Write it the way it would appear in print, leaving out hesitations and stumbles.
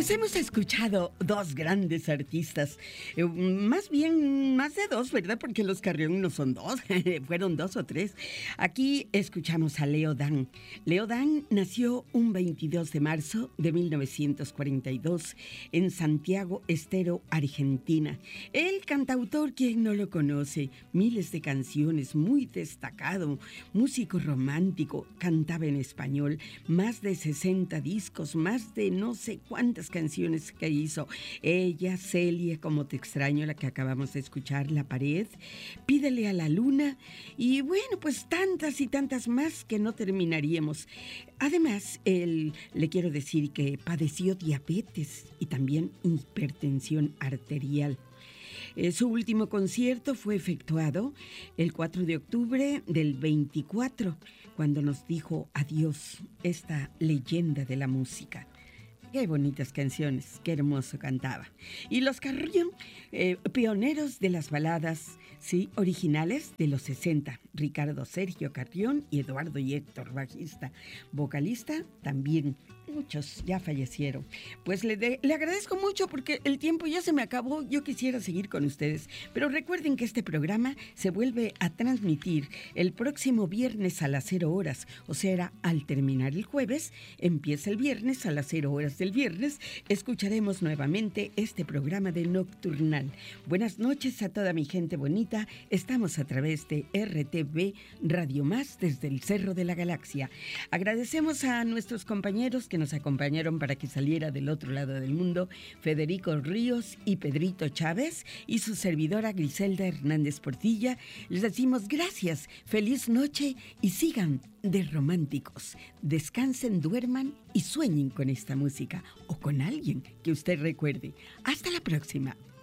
Pues hemos escuchado dos grandes artistas, más bien más de dos, ¿verdad? Porque los Carrión no son dos, fueron dos o tres. Aquí escuchamos a Leo Dan. Leo Dan nació un 22 de marzo de 1942 en Santiago Estero, Argentina. El cantautor, quien no lo conoce, miles de canciones, muy destacado, músico romántico, cantaba en español, más de 60 discos, más de no sé cuántas canciones que hizo. Ella, Celia, Como te extraño, la que acabamos de escuchar, La pared, Pídele a la luna y bueno, pues tantas y tantas más que no terminaríamos. Además, él, le quiero decir que padeció diabetes y también hipertensión arterial. Su último concierto fue efectuado el 4 de octubre del 24, cuando nos dijo adiós esta leyenda de la música. Qué bonitas canciones, qué hermoso cantaba. Y los Carrión, pioneros de las baladas, sí, originales de los 60. Ricardo Sergio Carrión y Eduardo y Héctor, bajista. Vocalista también. Muchos ya fallecieron. Pues le agradezco mucho porque el tiempo ya se me acabó. Yo quisiera seguir con ustedes. Pero recuerden que este programa se vuelve a transmitir el próximo viernes a las 0 horas. O sea, al terminar el jueves, empieza el viernes a las 0 horas del viernes. Escucharemos nuevamente este programa de Nocturnal. Buenas noches a toda mi gente bonita. Estamos a través de RTV Radio Más desde el Cerro de la Galaxia. Agradecemos a nuestros compañeros que nos acompañaron para que saliera del otro lado del mundo, Federico Ríos y Pedrito Chávez, y su servidora Griselda Hernández Portilla. Les decimos gracias, feliz noche y sigan de románticos. Descansen, duerman y sueñen con esta música o con alguien que usted recuerde. Hasta la próxima.